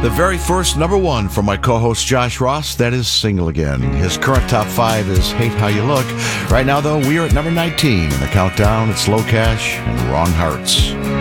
The very first number one from my co-host Josh Ross, that is Single Again. His current top 5 is Hate How You Look. Right now, though, we are at number 19 in the countdown. It's Low Cash and Wrong Hearts.